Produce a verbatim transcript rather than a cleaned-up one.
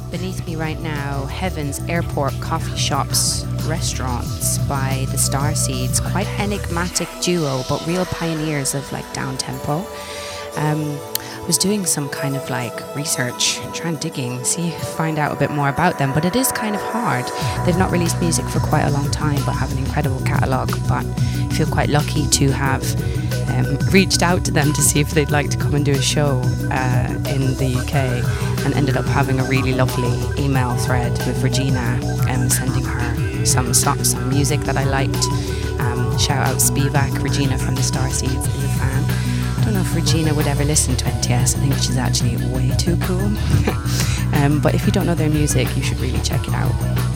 Beneath me right now, Heaven's Airport Coffee Shops Restaurants by the Starseeds. Quite enigmatic duo, but real pioneers of like down tempo. Um, I was doing some kind of like research, trying digging, see, find out a bit more about them, but it is kind of hard. They've not released music for quite a long time, but have an incredible catalogue. But I feel quite lucky to have um, reached out to them to see if they'd like to come and do a show uh, in the U K, and ended up having a really lovely email thread with Regina, um, sending her some some, some music that I liked. Um, shout out Spivak, Regina from the Starseeds is a fan. I don't know if Regina would ever listen to N T S. I think she's actually way too cool. um, but if you don't know their music, you should really check it out.